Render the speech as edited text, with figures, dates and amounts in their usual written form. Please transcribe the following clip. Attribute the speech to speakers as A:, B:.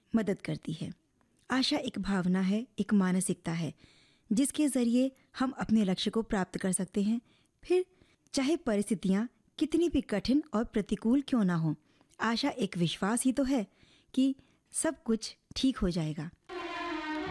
A: मदद करती है। आशा एक भावना है, एक मानसिकता है जिसके ज़रिए हम अपने लक्ष्य को प्राप्त कर सकते हैं, फिर चाहे परिस्थितियाँ कितनी भी कठिन और प्रतिकूल क्यों ना हो। आशा एक विश्वास ही तो है कि सब कुछ ठीक हो जाएगा।